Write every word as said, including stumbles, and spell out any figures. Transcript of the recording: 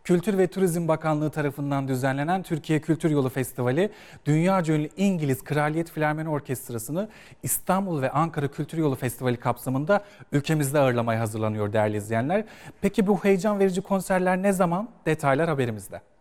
Kültür ve Turizm Bakanlığı tarafından düzenlenen Türkiye Kültür Yolu Festivali, dünyaca ünlü İngiliz Kraliyet Filarmoni Orkestrası'nı İstanbul ve Ankara Kültür Yolu Festivali kapsamında ülkemizde ağırlamaya hazırlanıyor değerli izleyenler. Peki bu heyecan verici konserler ne zaman? Detaylar haberimizde.